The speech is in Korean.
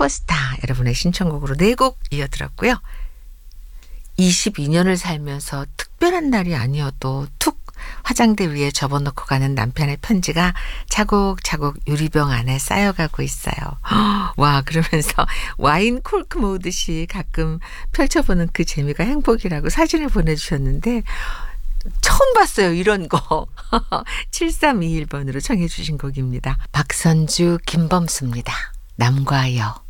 슈퍼스타 여러분의 신청곡으로 4곡 이어들었고요. 22년을 살면서 특별한 날이 아니어도 툭 화장대 위에 접어놓고 가는 남편의 편지가 차곡차곡 유리병 안에 쌓여가고 있어요. 와, 그러면서 와인 콜크 모으듯이 가끔 펼쳐보는 그 재미가 행복이라고 사진을 보내주셨는데 처음 봤어요, 이런 거. 7321번으로 청해 주신 곡입니다. 박선주, 김범수입니다. 남과 여.